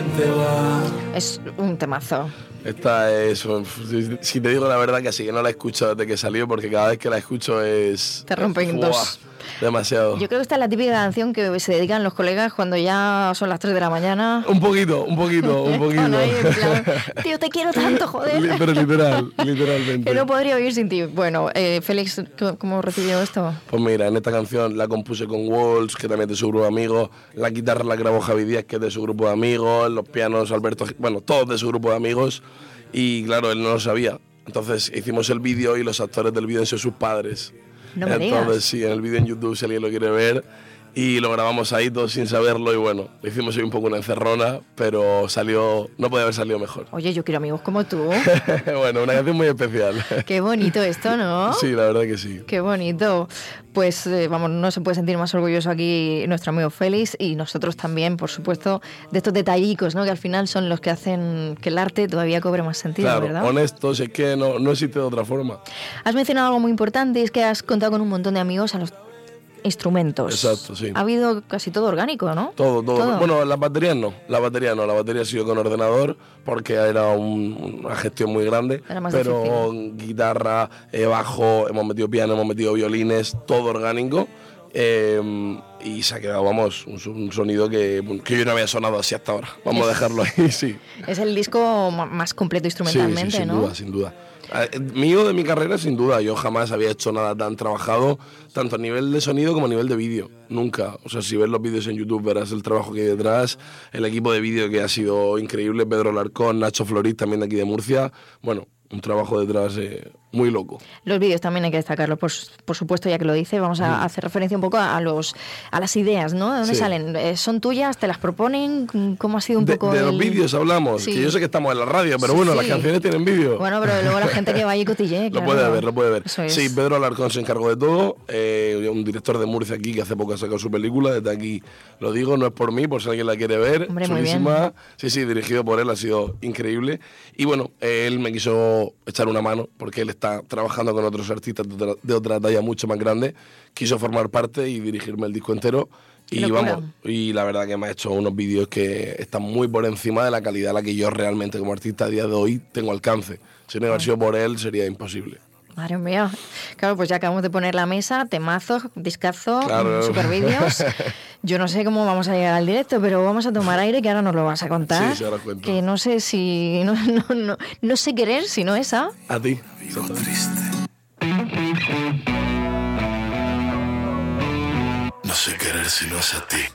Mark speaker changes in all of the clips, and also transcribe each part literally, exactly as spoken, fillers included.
Speaker 1: gente va.
Speaker 2: Es un temazo.
Speaker 3: Esta es, si te digo la verdad, que sí que no la he escuchado desde que salió, porque cada vez que la escucho es...
Speaker 2: Te rompen en dos.
Speaker 3: Demasiado.
Speaker 2: Yo creo que esta es la típica canción que se dedican los colegas cuando ya son las tres de la mañana.
Speaker 3: Un poquito, un poquito, un poquito.
Speaker 2: Ahí en plan, tío, te quiero tanto, joder.
Speaker 3: Pero literal, literalmente.
Speaker 2: Que no podría vivir sin ti. Bueno, eh, Félix, ¿cómo recibió esto?
Speaker 3: Pues mira, en esta canción la compuse con Walls, que también es de su grupo de amigos. La guitarra la grabó Javi Díaz, que es de su grupo de amigos. Los pianos, Alberto... Bueno, todos de su grupo de amigos. Y claro, él no lo sabía. Entonces hicimos el vídeo y los actores del vídeo han sido sus padres.
Speaker 2: No me
Speaker 3: Entonces
Speaker 2: digas.
Speaker 3: sí, en el vídeo en YouTube, si alguien lo quiere ver, y lo grabamos ahí todos sin saberlo, y bueno, lo hicimos ahí un poco una encerrona, pero salió, no podía haber salido mejor.
Speaker 2: Oye, yo quiero amigos como tú.
Speaker 3: Bueno, una canción muy especial.
Speaker 2: Qué bonito esto, ¿no?
Speaker 3: Sí, la verdad que sí.
Speaker 2: Qué bonito. Pues eh, vamos, no se puede sentir más orgulloso aquí nuestro amigo Félix, y nosotros también, por supuesto, de estos detallicos, ¿no? Que al final son los que hacen que el arte todavía cobre más sentido,
Speaker 3: Claro,
Speaker 2: ¿verdad?
Speaker 3: honestos, es que no, no existe de otra forma.
Speaker 2: Has mencionado algo muy importante, es que has contado con un montón de amigos a los instrumentos.
Speaker 3: Exacto, sí.
Speaker 2: Ha habido casi todo orgánico, ¿no?
Speaker 3: Todo, todo,
Speaker 2: Todo.
Speaker 3: Bueno, las baterías no, la batería no, la batería ha sido con ordenador porque era un- una gestión muy grande,
Speaker 2: Era más
Speaker 3: pero guitarra, eh, bajo, hemos metido piano, hemos metido violines, todo orgánico. Eh, y se ha quedado, vamos, un, un sonido que, que yo no había sonado así hasta ahora. Vamos a dejarlo ahí, sí.
Speaker 2: Es el disco ma- más completo instrumentalmente,
Speaker 3: sí, sí, sin
Speaker 2: ¿no?
Speaker 3: duda, sin duda. Eh, Mío de mi carrera, sin duda. Yo jamás había hecho nada tan trabajado, tanto a nivel de sonido como a nivel de vídeo. Nunca. O sea, si ves los vídeos en YouTube, verás el trabajo que hay detrás, el equipo de vídeo que ha sido increíble, Pedro Larcón, Nacho Florís, también de aquí de Murcia. Bueno, un trabajo detrás eh, muy loco.
Speaker 2: Los vídeos también hay que destacarlo, por, por supuesto, ya que lo dice. Vamos a hacer referencia un poco a los a las ideas, ¿no? ¿De dónde
Speaker 3: Sí.
Speaker 2: salen? Eh, ¿Son tuyas? ¿Te las proponen? ¿Cómo ha sido un
Speaker 3: De,
Speaker 2: poco
Speaker 3: de
Speaker 2: el...
Speaker 3: los vídeos hablamos,
Speaker 2: Sí.
Speaker 3: que yo sé que estamos en la radio, pero
Speaker 2: Sí,
Speaker 3: bueno,
Speaker 2: sí.
Speaker 3: las canciones tienen vídeo.
Speaker 2: Bueno, pero luego la gente que vaya y cotille,
Speaker 3: Lo
Speaker 2: claro.
Speaker 3: puede ver, lo puede ver.
Speaker 2: Eso es.
Speaker 3: Sí, Pedro Alarcón se encargó de todo, eh, un director de Murcia aquí que hace poco ha sacado su película, desde aquí lo digo, no es por mí, por si alguien la quiere ver,
Speaker 2: Hombre, muy
Speaker 3: chulísima. Sí, sí, dirigido por él, ha sido increíble. Y bueno, él me quiso echar una mano, porque él está trabajando con otros artistas de otra, de otra talla mucho más grande, quiso formar parte y dirigirme el disco entero.
Speaker 2: Qué
Speaker 3: Y
Speaker 2: locura.
Speaker 3: vamos, y la verdad que me ha hecho unos vídeos que están muy por encima de la calidad a la que yo realmente como artista a día de hoy tengo alcance. Si no hubiera sido por él sería imposible.
Speaker 2: Madre mía. Claro, pues ya acabamos de poner la mesa, temazos, discazo,
Speaker 3: Claro.
Speaker 2: super vídeos. Yo no sé cómo vamos a llegar al directo, pero vamos a tomar aire, que ahora nos lo vas a contar.
Speaker 3: Sí, sí, ahora cuento.
Speaker 2: Que no sé si... No, no, no, no sé querer si no esa.
Speaker 3: A ti.
Speaker 1: Vivo triste. No sé querer si no es a ti.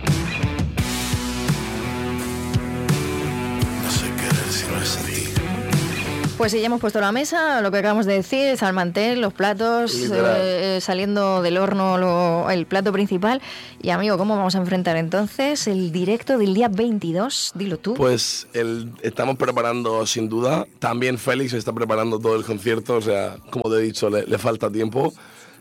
Speaker 1: No sé querer si no es a ti.
Speaker 2: Pues sí, ya hemos puesto la mesa, lo que acabamos de decir, salmantel, los platos,
Speaker 3: Literal.
Speaker 2: eh, saliendo del horno lo- el plato principal. Y amigo, ¿cómo vamos a enfrentar entonces el directo del día veintidós? Dilo tú.
Speaker 3: Pues el, estamos preparando sin duda. También Félix está preparando todo el concierto. O sea, como te he dicho, le, le falta tiempo.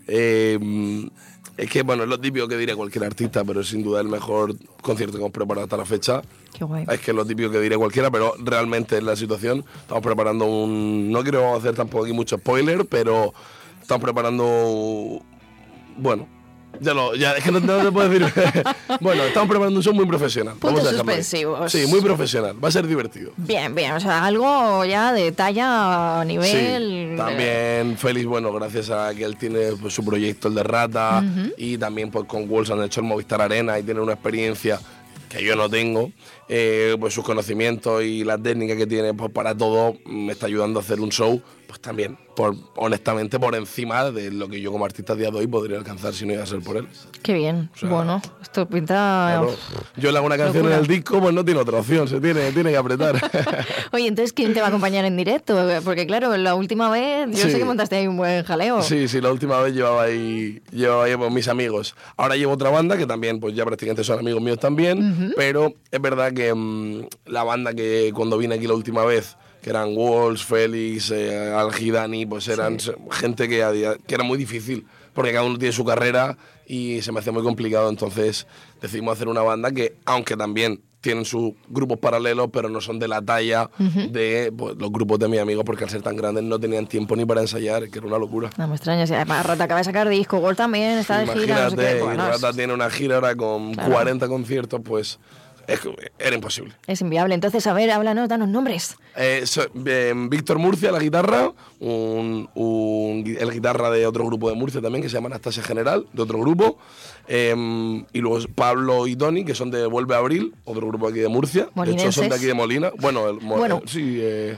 Speaker 3: Eh, es que, bueno, es lo típico que diría cualquier artista, pero es sin duda el mejor concierto que hemos preparado hasta la fecha.
Speaker 2: Qué guay.
Speaker 3: Es que es lo típico que diría cualquiera, pero realmente es la situación. Estamos preparando un... No quiero hacer tampoco aquí mucho spoiler, pero estamos preparando... Bueno, ya lo... Ya, es que no, no te puedo decir... Bueno, estamos preparando un show muy profesional.
Speaker 2: Puntos
Speaker 3: Vamos a dejarlo ahí.
Speaker 2: suspensivos.
Speaker 3: Sí, muy profesional. Va a ser divertido.
Speaker 2: Bien, bien, o sea, algo ya de talla a nivel...
Speaker 3: Sí, también Félix, bueno, gracias a que él tiene pues, su proyecto, el de Rata, y también pues con Walls han hecho el Movistar Arena y tiene una experiencia que yo no tengo, eh, pues sus conocimientos y la técnica que tiene pues para todo me está ayudando a hacer un show, pues también, por, honestamente, por encima de lo que yo como artista a día de hoy podría alcanzar si no iba a ser por él.
Speaker 2: Qué bien.
Speaker 3: sea,
Speaker 2: Bueno, esto pinta...
Speaker 3: Claro, yo le hago una canción
Speaker 2: locura.
Speaker 3: en el disco, pues no tiene otra opción, se tiene, tiene que apretar.
Speaker 2: Oye, entonces, ¿quién te va a acompañar en directo? Porque claro, la última vez yo
Speaker 3: Sí.
Speaker 2: sé que montaste ahí un buen jaleo.
Speaker 3: Sí, sí, la última vez llevaba ahí, llevaba ahí pues, mis amigos. Ahora llevo otra banda que también, pues ya prácticamente son amigos míos también, pero es verdad que mmm, la banda que cuando vine aquí la última vez, que eran Walls, Félix, eh, Algi, Dani, pues eran
Speaker 2: Sí.
Speaker 3: gente que, a día- que era muy difícil, porque cada uno tiene su carrera y se me hacía muy complicado, entonces decidimos hacer una banda que, aunque también tienen sus grupos paralelos, pero no son de la talla de pues, los grupos de mis amigos, porque al ser tan grandes no tenían tiempo ni para ensayar, que era una locura.
Speaker 2: No me extraña, si además Rata acaba de sacar disco, Gol también está de gira, no sé
Speaker 3: Imagínate,
Speaker 2: qué.
Speaker 3: y
Speaker 2: Bueno,
Speaker 3: Rata
Speaker 2: es-
Speaker 3: tiene una gira ahora con
Speaker 2: Claro.
Speaker 3: cuarenta conciertos, pues es, era imposible.
Speaker 2: Es inviable. Entonces, a ver, háblanos, danos nombres.
Speaker 3: Eh, so, eh, Víctor Murcia, la guitarra, un, un, el guitarra de otro grupo de Murcia también, que se llama Anastasia General, de otro grupo. Eh, y luego Pablo y Tony, que son de Vuelve a Abril, otro grupo aquí de Murcia. De hecho, son de aquí de Molina. Bueno, el,
Speaker 2: bueno.
Speaker 3: Eh, sí... Eh,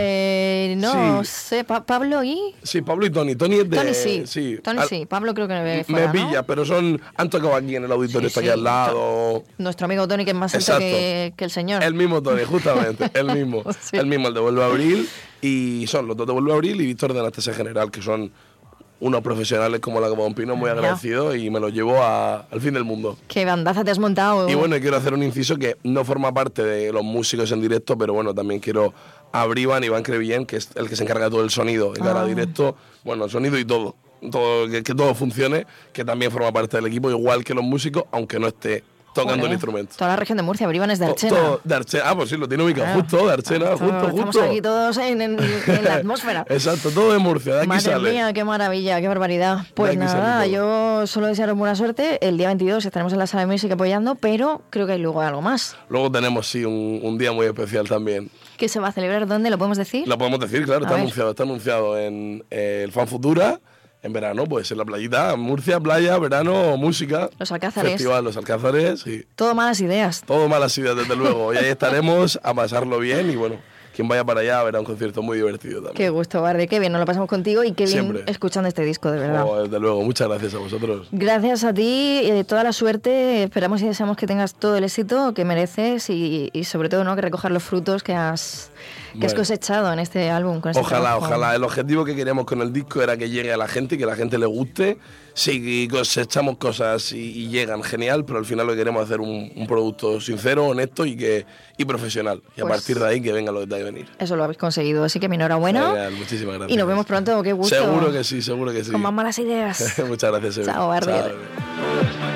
Speaker 2: Eh, no
Speaker 3: sí.
Speaker 2: sé, pa Pablo y...
Speaker 3: Sí, Pablo y Tony. Tony es de...
Speaker 2: Tony sí,
Speaker 3: sí.
Speaker 2: Tony
Speaker 3: Al,
Speaker 2: sí. Pablo creo que me
Speaker 3: fuera, Me pilla, ¿no? Pero son han tocado aquí en el auditorio,
Speaker 2: sí,
Speaker 3: está aquí
Speaker 2: sí.
Speaker 3: al lado.
Speaker 2: Nuestro amigo Tony, que es más alto que, que el señor.
Speaker 3: El mismo Tony, justamente, el mismo. Sí. El mismo, el de Vuelve a Abril. Y son los dos de Vuelve a Abril y Víctor de Anastasia General, que son unos profesionales como la Coma Pino, muy agradecidos, y me los llevo a, al fin del mundo.
Speaker 2: Qué bandaza te has montado.
Speaker 3: Y bueno, quiero hacer un inciso que no forma parte de los músicos en directo, pero bueno, también quiero abrir Iván, Iván Crevillén, que es el que se encarga de todo el sonido, de cara a directo, bueno, el sonido y todo, todo que, que todo funcione, que también forma parte del equipo, igual que los músicos, aunque no esté tocando
Speaker 2: Joder,
Speaker 3: el instrumento.
Speaker 2: Toda la región de Murcia, pero Iván es de Archena.
Speaker 3: Todo, de Archena. Ah, pues sí, lo tiene ubicado,
Speaker 2: claro.
Speaker 3: justo, de Archena,
Speaker 2: Todo,
Speaker 3: justo, justo.
Speaker 2: Estamos aquí todos en, en, en la atmósfera.
Speaker 3: Exacto, todo de Murcia, de aquí
Speaker 2: Madre
Speaker 3: sale.
Speaker 2: mía, qué maravilla, qué barbaridad. Pues nada, yo solo desearos buena suerte. El día veintidós estaremos en la sala de música apoyando, pero creo que hay luego algo más.
Speaker 3: Luego tenemos, sí, un, un día muy especial también.
Speaker 2: ¿Qué se va a celebrar? ¿Dónde? ¿Lo podemos decir?
Speaker 3: Lo podemos decir, claro,
Speaker 2: A
Speaker 3: está
Speaker 2: ver.
Speaker 3: anunciado, está anunciado en eh, el Fan Futura. En verano, pues en la playita, Murcia, playa, verano, música.
Speaker 2: Los Alcázares.
Speaker 3: Festival Los Alcázares, sí.
Speaker 2: Todo malas ideas.
Speaker 3: Todo malas ideas, desde luego. Y ahí estaremos a pasarlo bien y bueno, quien vaya para allá verá un concierto muy divertido también.
Speaker 2: Qué gusto, Barde, qué bien, nos lo pasamos contigo y qué bien
Speaker 3: Siempre.
Speaker 2: escuchando este disco, de verdad.
Speaker 3: Oh, desde luego, muchas gracias a vosotros.
Speaker 2: Gracias a ti, eh, toda la suerte, esperamos y deseamos que tengas todo el éxito que mereces y, y sobre todo, ¿no?, que recojas los frutos que has, que
Speaker 3: Bueno.
Speaker 2: has cosechado en este álbum. Con este
Speaker 3: Ojalá,
Speaker 2: trabajo.
Speaker 3: ojalá. El objetivo que queríamos con el disco era que llegue a la gente y que la gente le guste. Sí, cosechamos cosas y, y llegan, genial, pero al final lo que queremos es hacer un, un producto sincero, honesto y que y profesional. Y a
Speaker 2: Pues,
Speaker 3: partir de ahí que venga lo que tenga que venir.
Speaker 2: Eso lo habéis conseguido, así que mi enhorabuena.
Speaker 3: Genial, muchísimas gracias.
Speaker 2: Y nos vemos pronto, qué gusto.
Speaker 3: Seguro que sí, seguro que sí.
Speaker 2: Con más malas ideas.
Speaker 3: Muchas gracias, Eve.
Speaker 2: Chao, Bardet.
Speaker 3: Chao, Eve.